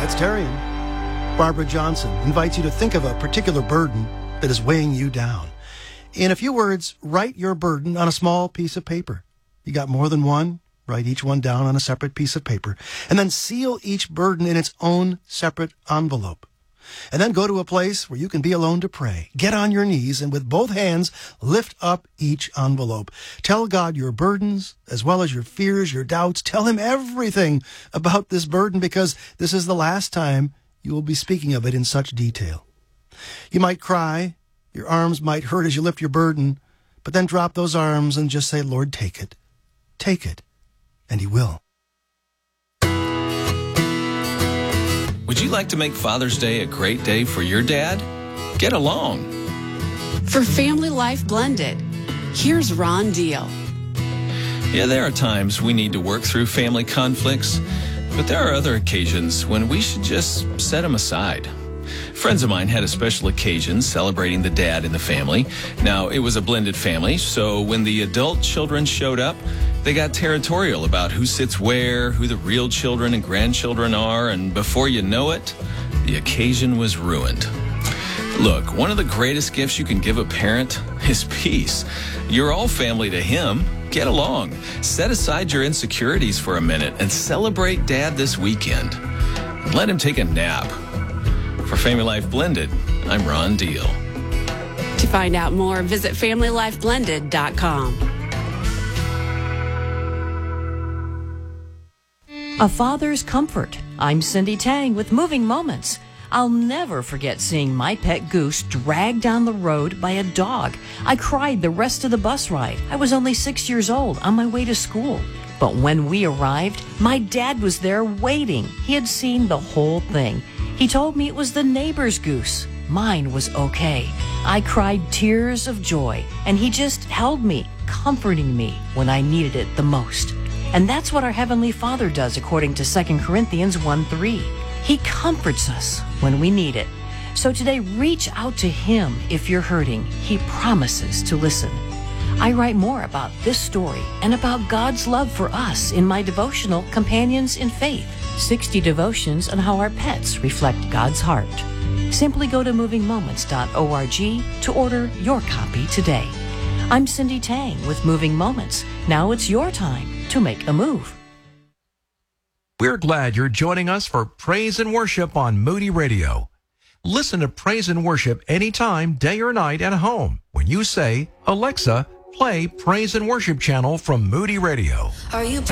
That's Tarian. Barbara Johnson invites you to think of a particular burden that is weighing you down. In a few words, write your burden on a small piece of paper. You got more than one? Write each one down on a separate piece of paper, and then seal each burden in its own separate envelope. And then go to a place where you can be alone to pray. Get on your knees and with both hands, lift up each envelope. Tell God your burdens, as well as your fears, your doubts. Tell him everything about this burden, because this is the last time you will be speaking of it in such detail. You might cry, your arms might hurt as you lift your burden, but then drop those arms and just say, Lord, take it. Take it. And he will. Would you like to make Father's Day a great day for your dad? Get along. For Family Life Blended, here's Ron Deal. Yeah, there are times we need to work through family conflicts, but there are other occasions when we should just set them aside. Friends of mine had a special occasion celebrating the dad in the family. Now, it was a blended family, so when the adult children showed up, they got territorial about who sits where, who the real children and grandchildren are, and before you know it, the occasion was ruined. Look, one of the greatest gifts you can give a parent is peace. You're all family to him. Get along. Set aside your insecurities for a minute and celebrate Dad this weekend. Let him take a nap. For Family Life Blended, I'm Ron Deal. To find out more, visit FamilyLifeBlended.com. A Father's Comfort. I'm Cindy Tang with Moving Moments. I'll never forget seeing my pet goose dragged down the road by a dog. I cried the rest of the bus ride. I was only 6 years old on my way to school. But when we arrived, my dad was there waiting. He had seen the whole thing. He told me it was the neighbor's goose. Mine was okay. I cried tears of joy, and he just held me, comforting me when I needed it the most. And that's what our Heavenly Father does according to 2 Corinthians 1:3. He comforts us when we need it. So today, reach out to him if you're hurting. He promises to listen. I write more about this story and about God's love for us in my devotional Companions in Faith, 60 devotions on how our pets reflect God's heart. Simply go to movingmoments.org to order your copy today. I'm Cindy Tang with Moving Moments. Now it's your time to make a move. We're glad you're joining us for Praise and Worship on Moody Radio. Listen to Praise and Worship anytime, day or night at home when you say, Alexa, play Praise and Worship channel from Moody Radio. Are you